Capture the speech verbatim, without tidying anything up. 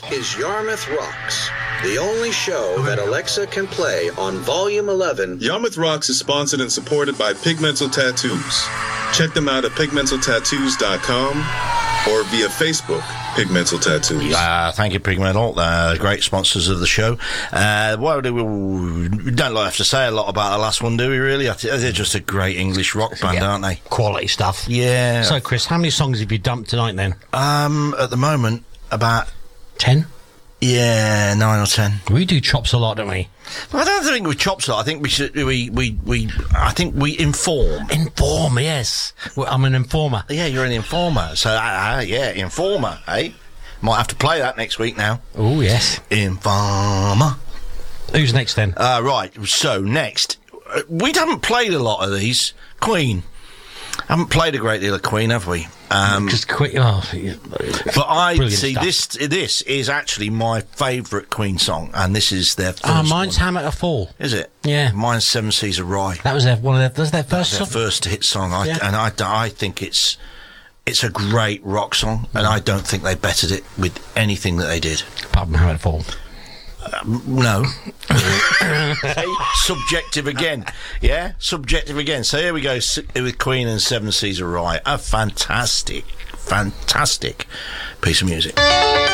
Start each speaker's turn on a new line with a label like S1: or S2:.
S1: is Yarmouth Rocks, the only show that Alexa can play on Volume eleven.
S2: Yarmouth Rocks is sponsored and supported by Pigmental Tattoos. Check them out at pigmental tattoos dot com or via Facebook, Pigmental Tattoos.
S3: Uh, thank you, Pigmental. Uh, great sponsors of the show. Uh, well, we, we don't have to say a lot about the last one, do we, really? I th- they're just a great English rock band,
S4: yeah.
S3: aren't they?
S4: Quality stuff.
S3: Yeah.
S4: So, Chris, how many songs have you dumped tonight, then?
S3: Um, at the moment, about...
S4: Ten?
S3: Yeah, nine or ten.
S4: We do chops a lot, don't we?
S3: Well, I don't think we chops a lot. I think we should, we, we, we, I think we inform.
S4: Inform, yes. Well, I'm an informer.
S3: Yeah, you're an informer. So, uh, yeah, informer, eh? Might have to play that next week now.
S4: Oh, yes.
S3: Informer.
S4: Who's next, then?
S3: Uh, right, so, next. Uh, we haven't played a lot of these. Queen. Haven't played a great deal of Queen, have we? Um,
S4: Just quick. Oh,
S3: but I
S4: brilliant
S3: see
S4: stuff.
S3: this. This is actually my favourite Queen song, and this is their first.
S4: Ah, uh, mine's
S3: one.
S4: Hammer to Fall.
S3: Is it?
S4: Yeah.
S3: Mine's Seven Seas of Rye.
S4: That was their one of their. Was their first
S3: Their
S4: song?
S3: first hit song, I,
S4: Yeah.
S3: and I, I think it's it's a great rock song, and I don't think they bettered it with anything that they did.
S4: Apart from Hammer to Fall.
S3: Um, no. Subjective again. Yeah? Subjective again. So here we go s- with Queen and Seven Seas of Rye. A fantastic, fantastic piece of music.